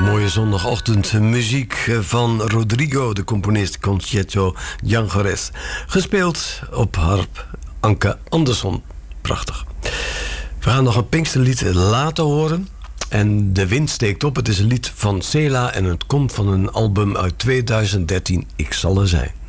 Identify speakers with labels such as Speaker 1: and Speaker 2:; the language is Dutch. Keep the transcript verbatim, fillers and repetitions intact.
Speaker 1: Mooie zondagochtend muziek van Rodrigo, de componist Concerto Yangeres. Gespeeld op harp Anke Andersson. Prachtig. We gaan nog een Pinksterlied laten horen. En de wind steekt op. Het is een lied van Cela en het komt van een album uit tweeduizend dertien. Ik zal er zijn.